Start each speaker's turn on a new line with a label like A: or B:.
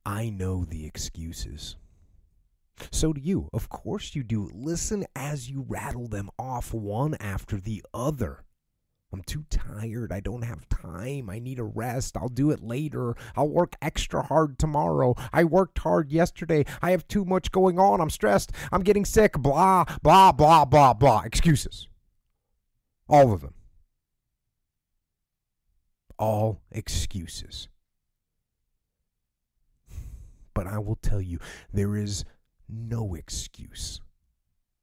A: I know the excuses. So do you. Of course you do. Listen as you rattle them off one after the other. I'm too tired. I don't have time. I need a rest. I'll do it later. I'll work extra hard tomorrow. I worked hard yesterday. I have too much going on. I'm stressed. I'm getting sick. Blah, blah, blah, blah, blah. Excuses. All of them. All excuses. But I will tell you, there is no excuse